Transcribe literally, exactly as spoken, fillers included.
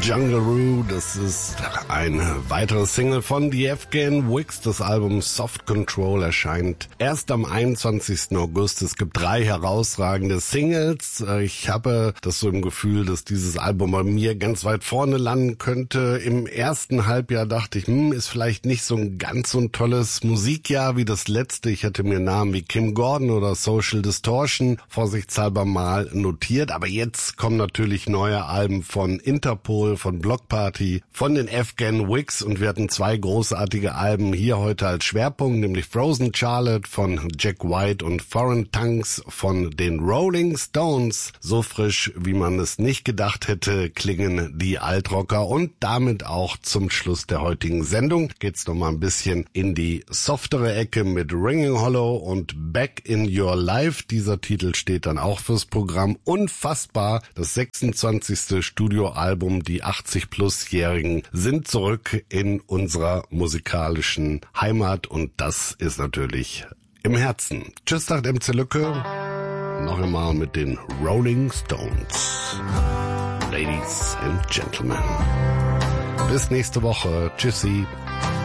Jungle, das ist eine weitere Single von The Afghan Wigs. Das Album Soft Control erscheint erst am einundzwanzigsten August. Es gibt drei herausragende Singles. Ich habe das so im Gefühl, dass dieses Album bei mir ganz weit vorne landen könnte. Im ersten Halbjahr dachte ich, hm, ist vielleicht nicht so ein ganz so ein tolles Musikjahr wie das letzte. Ich hatte mir Namen wie Kim Gordon oder Social Distortion vorsichtshalber mal notiert. Aber jetzt kommen natürlich neue Alben von Interpol, von Block Party, von den Afghan Wigs, und wir hatten zwei großartige Alben hier heute als Schwerpunkt, nämlich Frozen Charlotte von Jack White und Foreign Tongues von den Rolling Stones. So frisch, wie man es nicht gedacht hätte, klingen die Altrocker, und damit auch zum Schluss der heutigen Sendung geht's noch mal ein bisschen in die softere Ecke mit Ringing Hollow und Back in Your Life. Dieser Titel steht dann auch fürs Programm. Unfassbar, das sechsundzwanzigste Studioalbum, die achtzig-plus-Jährigen sind zurück in unserer musikalischen Heimat, und das ist natürlich im Herzen. Tschüss, sagt M C Lücke. Noch einmal mit den Rolling Stones. Ladies and Gentlemen. Bis nächste Woche. Tschüssi.